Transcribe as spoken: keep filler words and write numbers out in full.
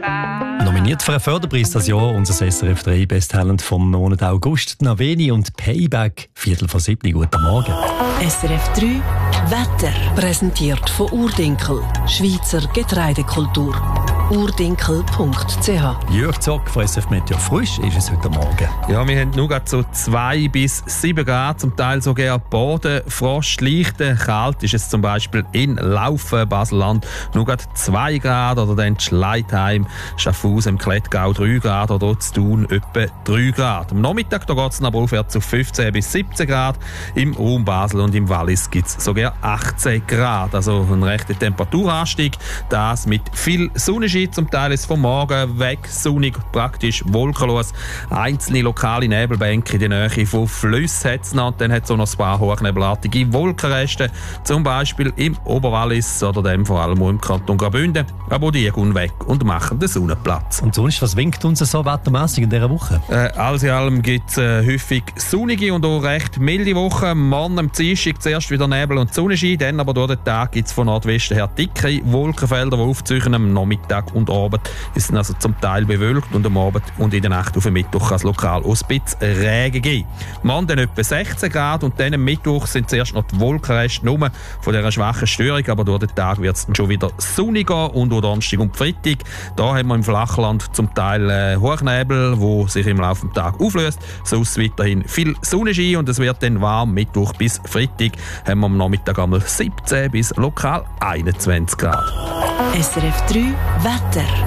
Nominiert für einen Förderpreis das Jahr unser S R F drei Best Talent vom Monat August, Naveni und Payback. Viertel vor sieben. Guten Morgen. S R F drei Wetter. Präsentiert von Urdinkel, Schweizer Getreidekultur. urdinkel punkt c h. Jörg Zock von S F Meteo. Frisch ist es heute Morgen. Ja, wir haben nur gerade so zwei bis sieben Grad, zum Teil sogar Bodenfrost. Leicht kalt ist es zum Beispiel in Laufen, Baselland, nur gerade zwei Grad, oder dann Schleitheim, Schaffhausen, im Klettgau drei Grad, oder dort zu Thun etwa drei Grad. Am Nachmittag geht es aber aufwärts auf fünfzehn bis siebzehn Grad. Im Raum Basel und im Wallis gibt es sogar achtzehn Grad. Also ein rechter Temperaturanstieg. Das mit viel Sonnenschein. Zum Teil ist vom Morgen weg sonnig, praktisch wolkenlos. Einzelne lokale Nebelbänke in der Nähe von Flüssen hat es noch. Dann hat es auch noch ein paar hochnebelartige Wolkenreste, zum Beispiel im Oberwallis oder dem vor allem im Kanton Graubünden. Aber die gehen weg und machen den Sonnenplatz. Und sonst, was winkt uns so wettermässig in dieser Woche? Äh, alles in allem gibt es äh, häufig sonnige und auch recht milde Wochen. Morgen am Dienstag zuerst wieder Nebel und Sonnenschein, dann aber durch den Tag gibt es von Nordwesten her dicke Wolkenfelder, die aufziehen. Am Nachmittag und Abend ist es also zum Teil bewölkt und am Abend und in der Nacht auf den Mittwoch kann es lokal auch ein bisschen Regen geben. Morgen dann etwa sechzehn Grad und dann am Mittwoch sind zuerst noch die Wolkenreste nur von dieser schwachen Störung, aber durch den Tag wird es dann schon wieder sonniger und auch Donnerstag und Freitag. Da haben wir im Flachland zum Teil äh, Hochnebel, wo sich im Laufe des Tages auflöst. Sonst weiterhin viel Sonnenschein und es wird dann warm. Mittwoch bis Freitag haben wir am Nachmittag einmal siebzehn bis lokal einundzwanzig Grad. S R F drei Wetter.